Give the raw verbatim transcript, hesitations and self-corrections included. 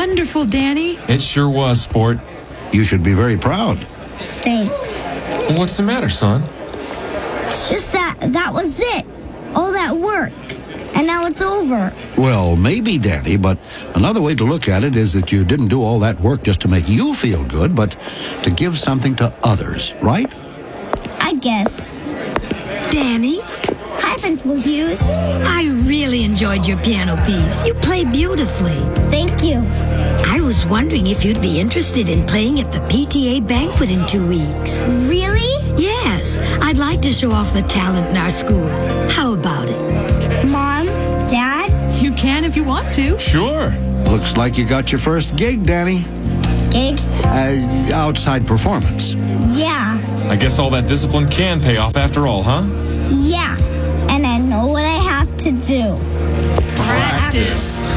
wonderful, Danny. It sure was, Sport. You should be very proud. Thanks. What's the matter, son? It's just that that was it. All that work. And now it's over. Well, maybe, Danny, but another way to look at it is that you didn't do all that work just to make you feel good, but to give something to others, right? I guess. Danny, Hi, Principal Hughes. I really enjoyed your piano piece. You played beautifully. Thank you. I was wondering if you'd be interested in playing at the P T A banquet in two weeks. Really? Yes, I'd like to show off the talent in our school. How about it? Mom? Dad? You can if you want to. Sure. Looks like you got your first gig, Danny. Gig? Uh, outside performance. Yeah. I guess all that discipline can pay off after all, huh? Yeah. And I know what I have to do. Practice.